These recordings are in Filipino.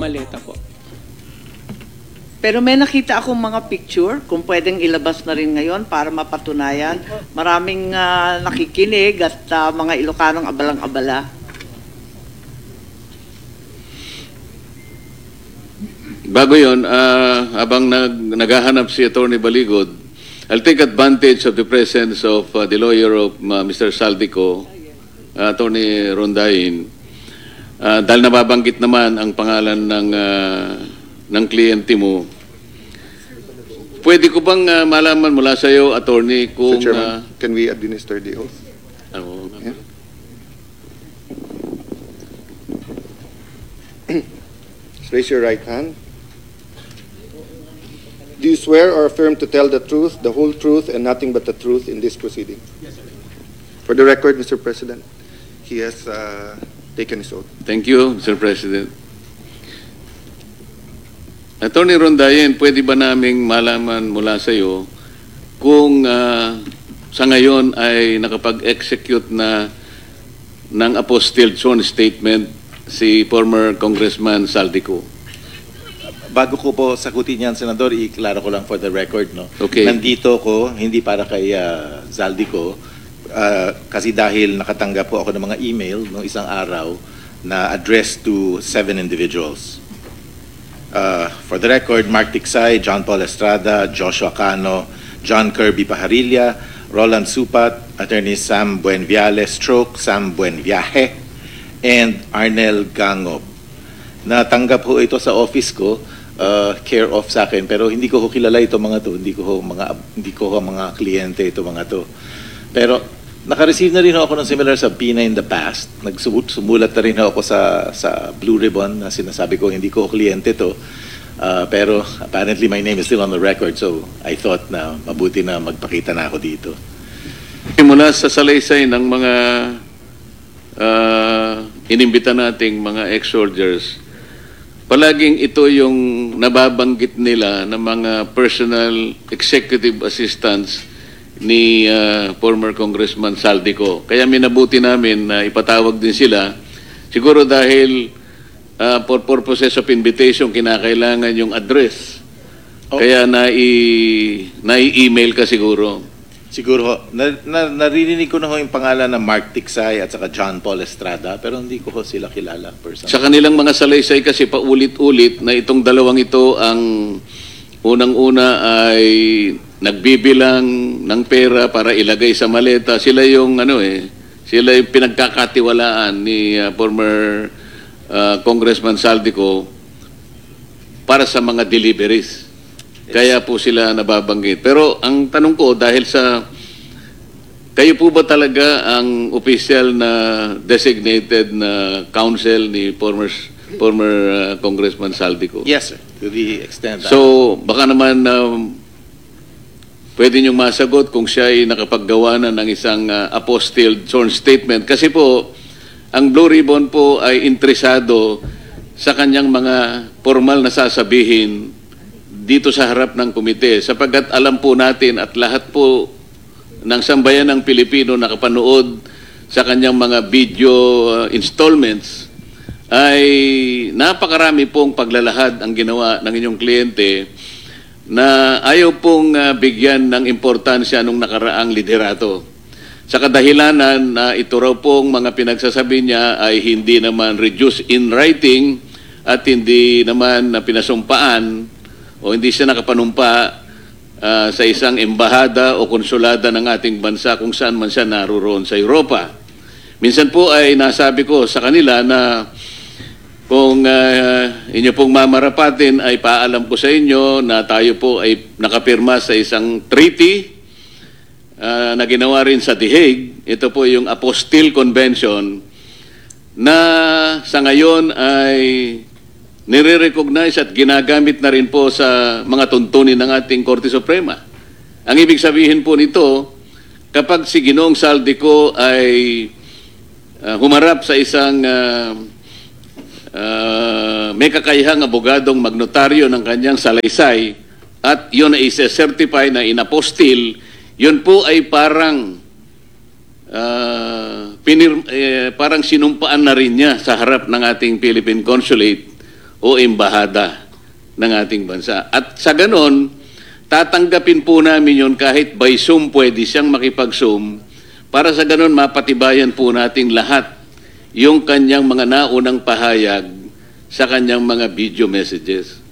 maleta po. Pero may nakita akong mga picture, kung pwedeng ilabas na rin ngayon para mapatunayan. Maraming nakikinig at mga Ilocanong abalang-abala. Bago yun, habang naghahanap si Attorney Baligod, I'll take advantage of the presence of the lawyer of Mr. Saldico, Attorney Rondain, dahil nababanggit naman ang pangalan ng kliyente mo. Pwede ko bang malaman mula sa iyo, Attorney, kung... Mr. Chairman, can we administer the oath? Yeah. Raise your right hand. Do you swear or affirm to tell the truth, the whole truth, and nothing but the truth in this proceeding? Yes, sir. For the record, Mr. President, he has taken his oath. Thank you, Mr. President. Attorney Rondain, pwede ba naming malaman mula sa iyo kung sa ngayon ay nakapag-execute na ng apostilled sworn statement si former Congressman Saldico? Bago ko po sagutin yan, Senador, i-klaro ko lang for the record, no? Okay. Nandito ko, hindi para kay Zaldico, kasi dahil nakatanggap po ako ng mga email noong isang araw na addressed to 7 individuals. For the record, Mark Tiksay, John Paul Estrada, Joshua Cano, John Kirby Pajarilla, Roland Supat, Attorney Sam Buenviale, Sam Buenviaje, and Arnel Gangob. Natanggap po ito sa office ko, care of sa akin, pero hindi ko kilala ito mga to, hindi ko mga kliyente ito mga to. Pero naka-receive na rin ako ng similar sa PINA in the past. Sumulat na rin ako sa Blue Ribbon na sinasabi ko hindi ko kliyente to. Pero apparently my name is still on the record, so I thought na mabuti na magpakita na ako dito. Mula sa salaysay ng mga inimbita nating mga ex-soldiers, palaging ito yung nababanggit nila ng mga personal executive assistants ni former Congressman Saldico. Kaya minabuti namin na ipatawag din sila. Siguro dahil for purposes of invitation, kinakailangan yung address. Kaya nai-email ka siguro. Siguro ho, naririnig ko na ho yung pangalan ng Mark Tiksay at saka John Paul Estrada, pero hindi ko ho sila kilala personally. Sa kanilang mga salaysay kasi paulit-ulit na itong dalawang ito ang unang-una ay nagbibilang ng pera para ilagay sa maleta. Sila yung sila yung pinagkakatiwalaan ni former Congressman Saldico para sa mga deliveries. Kaya po sila nababanggit. Pero ang tanong ko, dahil sa kayo po ba talaga ang official na designated na counsel ni former Congressman Saldico? Yes, sir. To the extent that... So, baka naman pwede niyong masagot kung siya ay nakapaggawa na ng isang apostilled sworn statement. Kasi po, ang Blue Ribbon po ay interesado sa kanyang mga formal na sasabihin dito sa harap ng komite, sapagkat alam po natin at lahat po ng sambayan ng Pilipino nakapanood sa kanyang mga video installments ay napakarami pong paglalahad ang ginawa ng inyong kliyente na ayaw pong bigyan ng importansya nung nakaraang liderato. Sa kadahilanan na ito raw pong mga pinagsasabi niya ay hindi naman reduced in writing at hindi naman pinasumpaan o hindi siya nakapanumpa sa isang embahada o konsulada ng ating bansa kung saan man siya naroon sa Europa. Minsan po ay nasabi ko sa kanila na kung inyo pong mamarapatin ay paalam ko sa inyo na tayo po ay nakapirma sa isang treaty na ginawa rin sa The Hague. Ito po yung Apostille Convention na sa ngayon ay nire-recognize at ginagamit na rin po sa mga tuntunin ng ating Korte Suprema. Ang ibig sabihin po nito, kapag si Ginoong Saldico ay humarap sa isang may kakayahang abogadong magnotaryo ng kanyang salaysay at yun ay certify na inapostil, yun po ay parang parang sinumpaan na rin niya sa harap ng ating Philippine Consulate o embahada ng ating bansa. At sa ganon, tatanggapin po namin yun kahit by Zoom pwede siyang makipag-Zoom para sa ganon mapatibayan po natin lahat yung kanyang mga naunang pahayag sa kanyang mga video messages.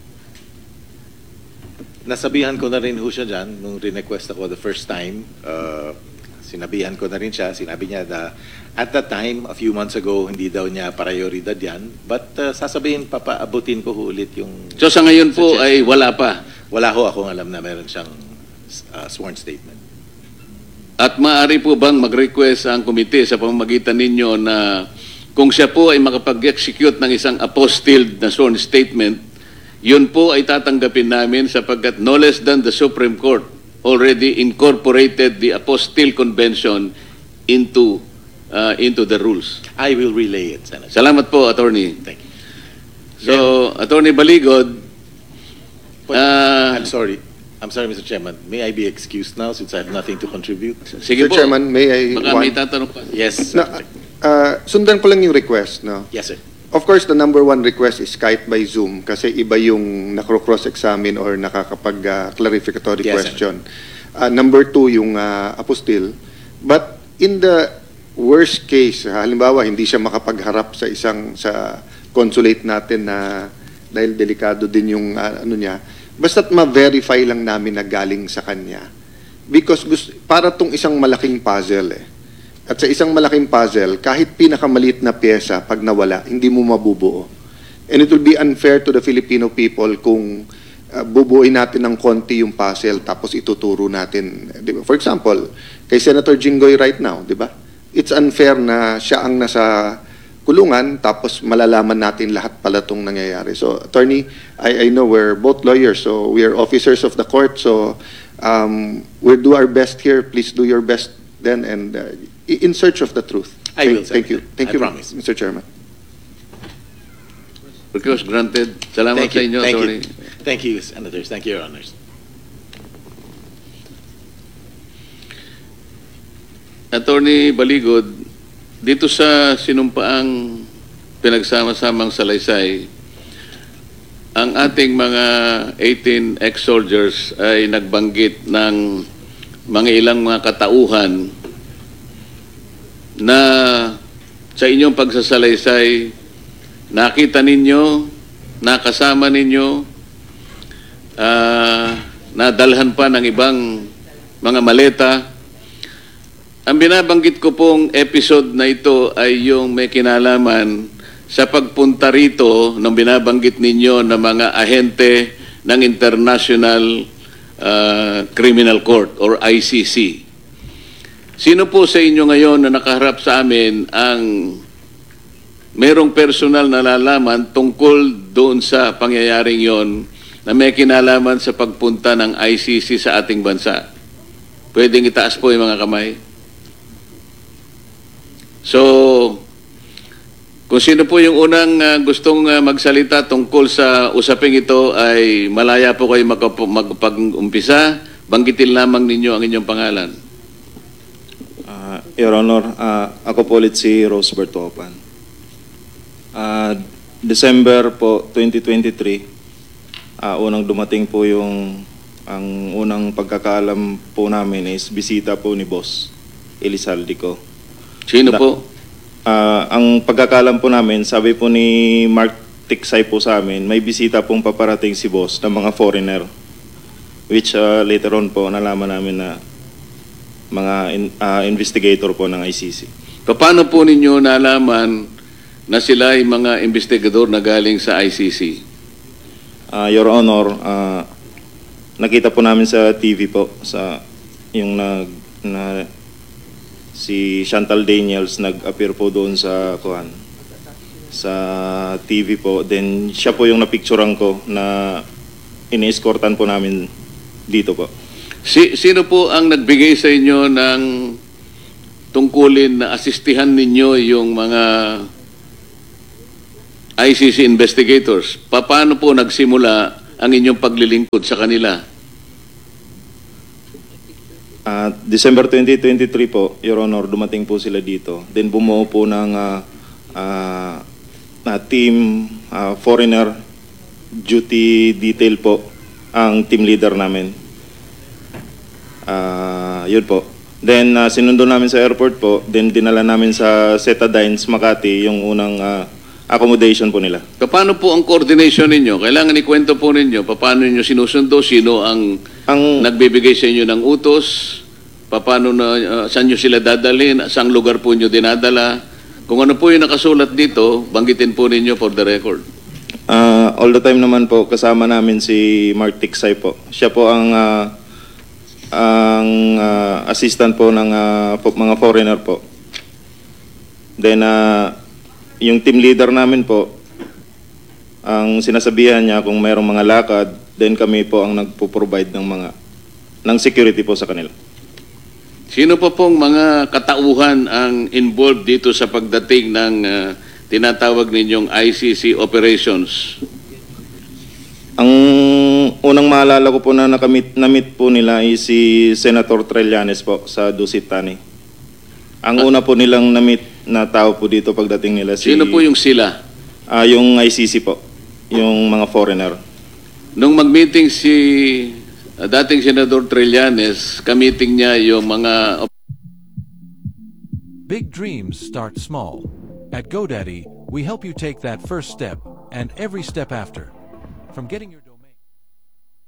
Nasabihan ko na rin ho siya dyan nung request ako the first time. Sinabihan ko na rin siya. Sinabi niya na at that time, a few months ago, hindi daw niya prioridad yan. But sasabihin, papaabutin ko ho ulit yung... So sa ngayon po ay wala pa. Wala ho akong alam na meron siyang sworn statement. At maaari po bang mag-request ang komite sa pamamagitan ninyo na kung siya po ay makapag-execute ng isang apostilled na sworn statement, yun po ay tatanggapin namin sapagkat no less than the Supreme Court already incorporated the Apostille Convention into the rules. I will relay it, Senator. Salamat po, Attorney. Thank you. So, Attorney Baligod, I'm sorry, Mr. Chairman. May I be excused now since I have nothing to contribute? sige Mr. po. Chairman, may I Baka may tatanong pa. Yes. No, sundan ko lang yung request, no? Yes, sir. Of course, the number one request is kahit by Zoom kasi iba yung nakro-cross-examine or nakakapag-clarificatory Yes, question. Number two, yung apostille. But in the worst case, halimbawa, hindi siya makapagharap sa consulate natin na dahil delikado din yung ano niya, basta't ma-verify lang namin na galing sa kanya. Because para tong isang malaking puzzle eh. At sa isang malaking puzzle, kahit pinakamaliit na pyesa, pag nawala, hindi mo mabubuo. And it will be unfair to the Filipino people kung bubuuin natin ng konti yung puzzle tapos ituturo natin. Di ba? For example, kay Senator Jinggoy right now, di ba? It's unfair na siya ang nasa kulungan tapos malalaman natin lahat pala itong nangyayari. So, Attorney, I know we're both lawyers, so we are officers of the court, so we'll do our best here. Please do your best then and in search of the truth. I will, Thank you. Senator. Thank I you, promise. Mr. Chairman. Request granted. Salamat sa inyo, Thank Attorney. you. Thank you, Senators. Thank you, Your Honors. Attorney Baligod, dito sa sinumpaang pinagsama-samang salaysay, ang ating mga 18 ex-soldiers ay nagbanggit ng mga ilang mga katauhan na sa inyong pagsasalaysay, nakita ninyo, nakasama ninyo, nadalhan pa ng ibang mga maleta. Ang binabanggit ko pong episode na ito ay yung may kinalaman sa pagpunta rito ng binabanggit ninyo na mga ahente ng International Criminal Court or ICC. Sino po sa inyo ngayon na nakaharap sa amin ang merong personal na nalalaman tungkol doon sa pangyayaring yon na may kinalaman sa pagpunta ng ICC sa ating bansa? Pwedeng itaas po yung mga kamay. So, kung sino po yung unang gustong magsalita tungkol sa usaping ito ay malaya po kayo magpag-umpisa. Banggitin lamang ninyo ang inyong pangalan. Your Honor, ako po ulit si Rose Bertopan. December po 2023, unang dumating po ang unang pagkakaalam po namin is bisita po ni Boss Elizalde ko. Sino po? Ang pagkakaalam po namin, sabi po ni Mark Tiksay po sa amin, may bisita pong paparating si Boss ng mga foreigner. Which later on po nalaman namin na mga investigator po ng ICC. Paano po ninyo nalaman na sila ay mga investigador na galing sa ICC? Your Honor, nakita po namin sa TV po sa yung si Chantal Daniels nag-appear po doon sa TV po. Then siya po yung napicturean ko na ini-escortan po namin dito po. Sino po ang nagbigay sa inyo ng tungkulin na asistihan ninyo yung mga ICC investigators? Paano po nagsimula ang inyong paglilingkod sa kanila? December 2023 po, Your Honor, dumating po sila dito. Then bumuo po ng team, foreigner duty detail po ang team leader namin. Yun po. Then sinundo namin sa airport po, then dinala namin sa Setadines, Makati, yung unang accommodation po nila. Paano po ang coordination ninyo? Kailangan ikwento po ninyo, paano ninyo sinusundo, sino ang nagbibigay sa inyo ng utos, paano na, saan nyo sila dadalhin, saang lugar po nyo dinadala. Kung ano po yung nakasulat dito, banggitin po ninyo for the record. All the time naman po, kasama namin si Mark Tiksay po. Siya po ang assistant po ng mga foreigner po. Then, yung team leader namin po, ang sinasabihan niya kung mayroong mga lakad, then kami po ang nagpo-provide ng security po sa kanila. Sino pa pong mga katauhan ang involved dito sa pagdating ng tinatawag ninyong ICC operations? Ang unang maalala ko po na na-meet po nila ay si Senator Trillanes po sa Dusit Tani. Ang una po nilang na-meet na tao po dito pagdating nila Sino po yung sila? Yung ICC po, yung mga foreigner. Nung mag-meeting si dating Senador Trillanes, ka-meeting niya yung mga... Big dreams start small. At GoDaddy, we help you take that first step and every step after. From getting your